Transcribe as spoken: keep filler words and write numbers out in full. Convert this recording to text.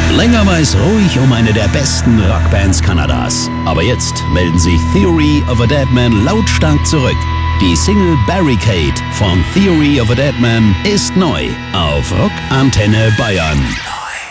Länger war es ruhig um eine der besten Rockbands Kanadas. Aber jetzt melden sich Theory of a Deadman lautstark zurück. Die Single Barricade von Theory of a Deadman ist neu auf Rock Antenne Bayern.